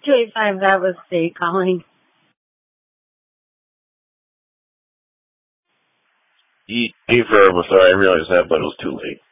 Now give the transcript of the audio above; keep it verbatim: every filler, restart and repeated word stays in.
two eight five, that was state calling. E, e forever, sorry, I realized that, but it was too late.